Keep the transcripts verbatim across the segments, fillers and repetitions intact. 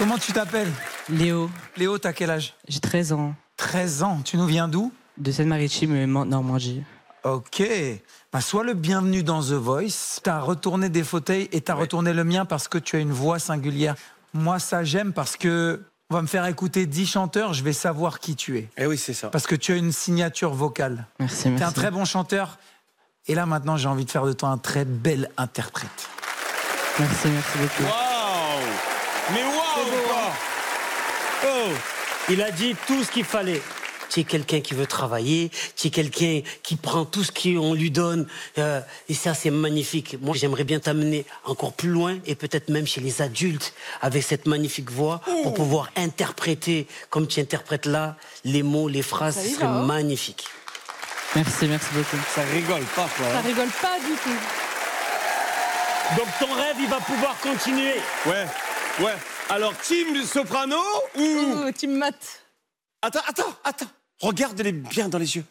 Comment tu t'appelles? Léo. Léo, t'as quel âge? J'ai treize ans. treize ans. Tu nous viens d'où? De Seine-Maritime, Normandie. Ok. Bah, sois le bienvenu dans The Voice. T'as retourné des fauteuils et t'as ouais. retourné le mien parce que tu as une voix singulière. Moi, ça j'aime parce que on va me faire écouter dix chanteurs, je vais savoir qui tu es. Eh oui, c'est ça. Parce que tu as une signature vocale. Merci, merci. T'es un très bon chanteur. Et là, maintenant, j'ai envie de faire de toi un très bel interprète. Merci, merci beaucoup. Waouh! Mais waouh, quoi! Oh! Il a dit tout ce qu'il fallait. Tu es quelqu'un qui veut travailler, tu es quelqu'un qui prend tout ce qu'on lui donne. Euh, et ça, c'est magnifique. Moi, j'aimerais bien t'amener encore plus loin et peut-être même chez les adultes avec cette magnifique voix Ouh. pour pouvoir interpréter, comme tu interprètes là, les mots, les phrases. Ce serait hein. magnifique. Merci, merci beaucoup. Ça rigole pas, quoi. Ça rigole pas du tout. Donc ton rêve, il va pouvoir continuer. Ouais, ouais. Alors, team soprano ou... Ouh, team mat. Attends, attends, attends. Regarde-les bien dans les yeux.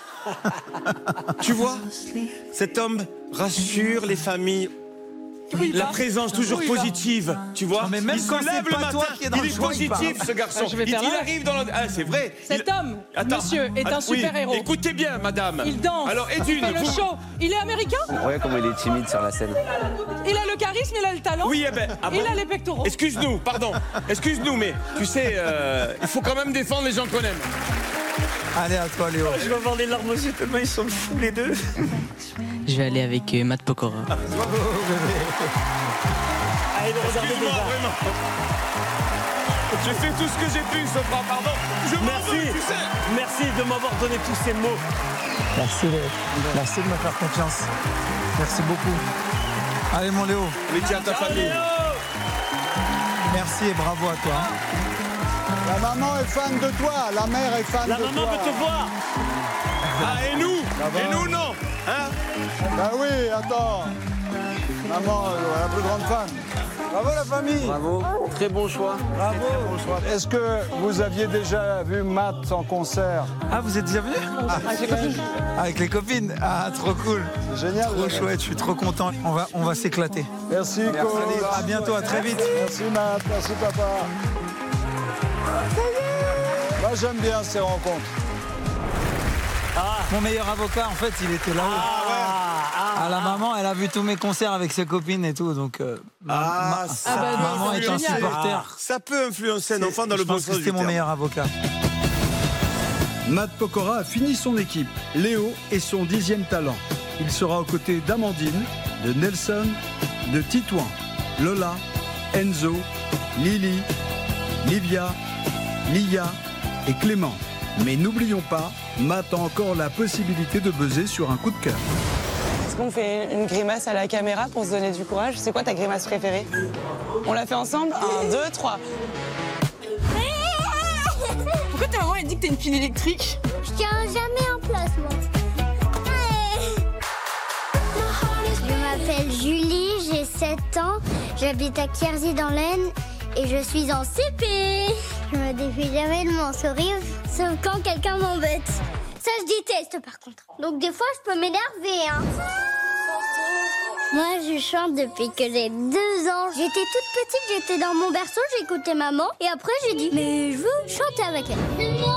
Tu vois, cet homme rassure les familles. Oui, la présence toujours positive, tu vois. Non, mais même il quand se lève le matin, il est, il est positif, ce garçon. Ah, je vais il, faire il un... arrive dans le... Ah, c'est vrai. Cet il... homme, Attends. monsieur, est Attends, un super-héros. Oui. Écoutez bien, madame. Il danse, alors, et il d'une, fait le vous... show. Il est américain? Ouais, comme il est timide sur la scène. Il a le charisme, il a le talent. Oui, eh ben, ah bon. Il a les pectoraux. Excuse-nous, pardon. Excuse-nous, mais tu sais, euh, il faut quand même défendre les gens qu'on aime. Allez, à toi, Léo. Oh, je vais avoir les larmes aux yeux tellement ils sont fous, les deux. Je vais aller avec euh, Matt Pokora. Ah, Allez, regardez déjà. Vraiment. J'ai fait tout ce que j'ai pu, Sopra, pardon. Je Merci. Veux, tu sais. Merci de m'avoir donné tous ces mots. Merci, Léo. Merci de me faire confiance. Merci beaucoup. Allez, mon Léo. Mais tiens, ta famille. Léo. Merci et bravo à toi. La maman est fan de toi, la mère est fan la de toi. La maman veut te voir. Ah, et nous? Et nous, non? Hein? Bah oui, attends. Maman, euh, la plus grande fan. Bravo la famille. Bravo, très bon choix. Bravo. Bon choix. Est-ce que vous aviez déjà vu Matt en concert? Ah, vous êtes déjà venu? Ah, avec les copines. Avec les copines? Ah, trop cool. C'est génial. Trop chouette, je suis trop content. On va, on va s'éclater. Merci, Merci. Cole. Allez, à bientôt, à très vite. Merci Matt, merci papa. Moi j'aime bien ces rencontres. Ah. Mon meilleur avocat, en fait, il était là-haut. Ah, ouais. Ah, la maman, elle a vu tous mes concerts avec ses copines et tout, donc euh, ah, ma, ça, ma, bah, maman est un génial. supporter. Ah, ça peut influencer un enfant dans je le bon pense sens que du c'était mon terme. meilleur avocat. Matt Pokora a fini son équipe. Léo est son dixième talent. Il sera aux côtés d'Amandine, de Nelson, de Titouan, Lola, Enzo, Lily, Livia, Lia et Clément. Mais n'oublions pas, Matt a encore la possibilité de buzzer sur un coup de cœur. Est-ce qu'on fait une grimace à la caméra pour se donner du courage? C'est quoi ta grimace préférée? On la fait ensemble? Un, deux, trois. Pourquoi ta maman elle dit que t'es une pile électrique? Je tiens jamais en place, moi. Je m'appelle Julie, j'ai sept ans, j'habite à Quierzy dans l'Aisne et je suis en C P. Je me défie jamais de mon sourire, sauf quand quelqu'un m'embête. Ça, je déteste par contre. Donc des fois, je peux m'énerver, hein. Moi, je chante depuis que j'ai deux ans. J'étais toute petite, j'étais dans mon berceau, j'écoutais maman. Et après, j'ai dit, mais je veux chanter avec elle.